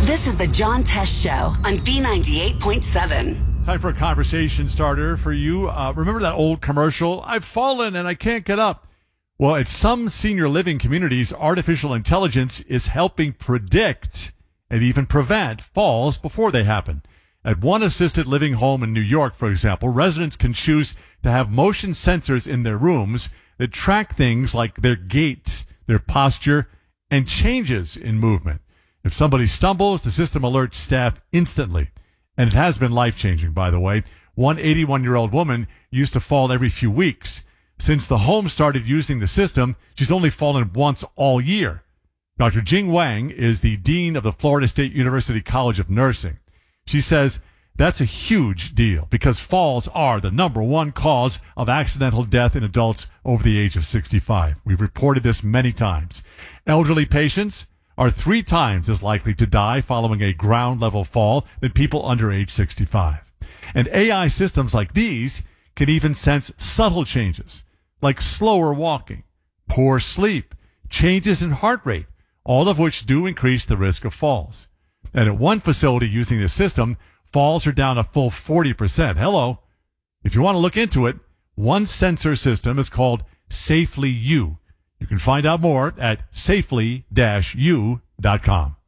This is the John Test Show on B98.7. Time for a conversation starter for you. Remember that old commercial? I've fallen and I can't get up. Well, at some senior living communities, artificial intelligence is helping predict and even prevent falls before they happen. At one assisted living home in New York, for example, residents can choose to have motion sensors in their rooms that track things like their gait, their posture, and changes in movement. If somebody stumbles, the system alerts staff instantly. And it has been life-changing, by the way. One 81-year-old woman used to fall every few weeks. Since the home started using the system, she's only fallen once all year. Dr. Jing Wang is the dean of the Florida State University College of Nursing. She says that's a huge deal because falls are the number one cause of accidental death in adults over the age of 65. We've reported this many times. Elderly patients are 3 times as likely to die following a ground-level fall than people under age 65. And AI systems like these can even sense subtle changes, like slower walking, poor sleep, changes in heart rate, all of which do increase the risk of falls. And at one facility using this system, falls are down a full 40%. Hello. If you want to look into it, one sensor system is called Safely U. You can find out more at safely-u.com.